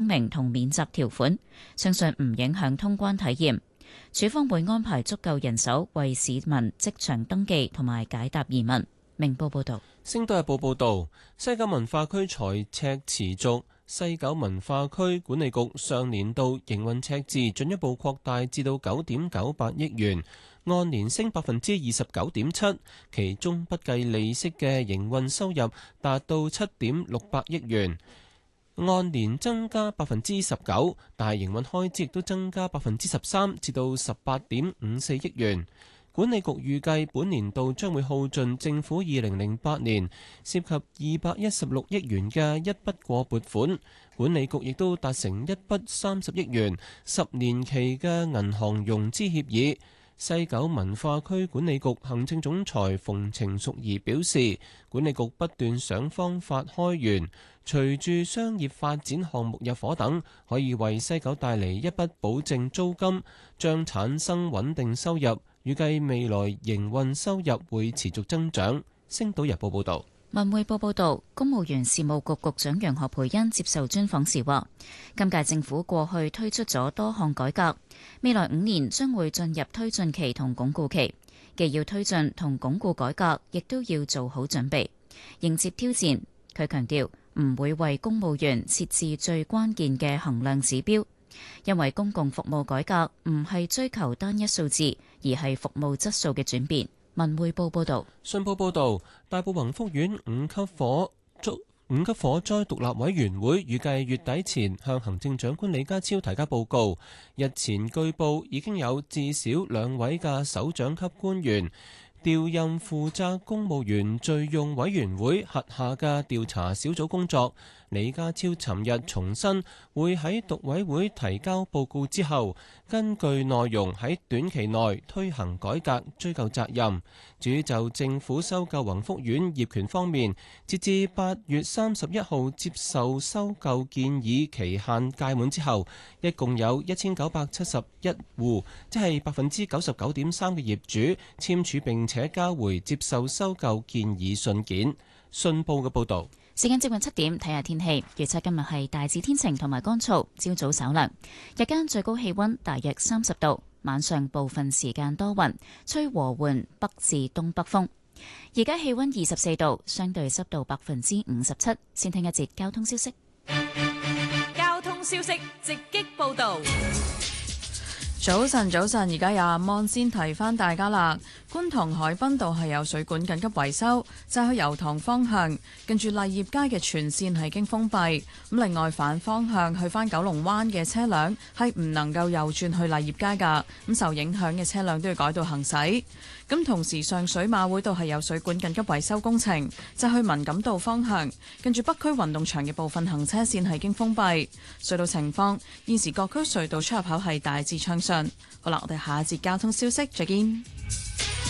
明同免責條款，相信唔影響通關體驗。署方會安排足夠人手為市民即場登記同埋解答疑問。明報報道。 星島日報報道，西九文化區財赤持續，西九文化區管理局上年度營運赤字進一步擴大至到9.98億元，按年升29.7%，其中不計利息嘅營運收入達到7.68億元，按年增加19%，但係營運開支亦都增加13%，至到18.54億元。管理局預計本年度將會耗盡政府2008年涉及216億元嘅一筆過撥款，管理局亦都達成一筆30億元10年期嘅銀行融資協議。西九文化區管理局行政總裁馮程淑儀表示，管理局不斷想方法開源，隨住商業發展項目入伙等，可以為西九帶嚟一筆保證租金，將產生穩定收入。預計未來營運收入會持續增長。星島日報報道。 文匯報報道，公務員事務局局長楊何蓓茵接受專訪時話，今屆政府過去推出咗多項改革，未來5年將會進入推進期同鞏固期，既要推進同鞏固改革，亦都要做好準備，迎接挑戰。佢強調唔會為公務員設置最關鍵嘅衡量指標，因為公共服務改革唔係追求單一數字，而係服務質素嘅轉變。文匯報報道。 信報報道，大埔宏福苑5級火災獨立委員會預計月底前向行政長官李家超提交報告。日前據報已經有至少2位嘅首長級官員調任負責公務員敘用委員會轄下嘅調查小組工作。李家超尋日重申會喺獨委會提交報告之後，根據內容喺短期內推行改革，追究責任。至於就政府收購宏福苑業權方面，截至8月31號接受收購建議期限屆滿之後，一共有1971戶，即係99.3%嘅業主簽署並且交回接受收購建議信件。信報嘅報導。 時間接近7點，睇下天氣。預測今日係大致天晴同埋乾燥，朝早稍涼，日間最高氣溫大約30度，晚上部分時間多雲，吹和緩北至東北風。而家氣溫24度，相對濕度57%。先聽一節交通消息。 交通消息直擊報道。 早晨，而家有阿芒先提翻大家啦。觀塘海濱道係有水管緊急維修，就係去油塘方向，近住勵業街嘅全線係經封閉。咁另外反方向去翻九龍灣嘅車輛係唔能夠右轉去勵業街㗎。咁受影響嘅車輛都要改道行駛。咁同時上水馬會道係有水管緊急維修工程，就去文錦道方向，近住北區運動場嘅部分行車線係經封閉。隧道情況，現時各區隧道出入口係大致暢順。好啦，我哋下一節交通消息再見。